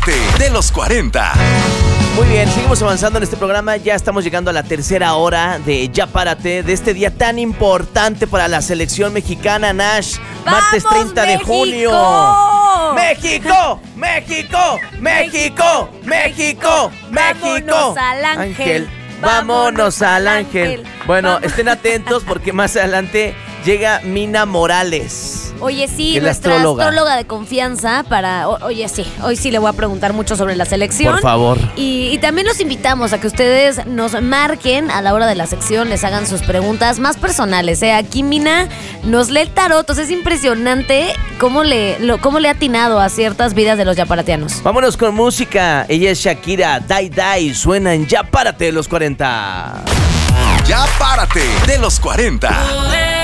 párate de los 40. Muy bien, seguimos avanzando en este programa. Ya estamos llegando a la tercera hora de Ya Párate, de este día tan importante para la selección mexicana, Nash. Martes 30 de junio. ¡México! ¡México! ¡México! ¡México! ¡México! Vámonos al ángel. Vámonos al ángel. Bueno, estén atentos porque más adelante llega Mina Morales. Oye, sí, Es la nuestra astróloga. astróloga de confianza para... Oye, sí, hoy sí le voy a preguntar mucho sobre la selección. Por favor. Y también los invitamos a que ustedes nos marquen a la hora de la sección, les hagan sus preguntas más personales. Aquí Mina nos lee el tarot, entonces es impresionante cómo le ha atinado a ciertas vidas de los yaparatianos. Vámonos con música. Ella es Shakira. Dai Dai suena en Ya Párate de los 40. Ya párate de los 40.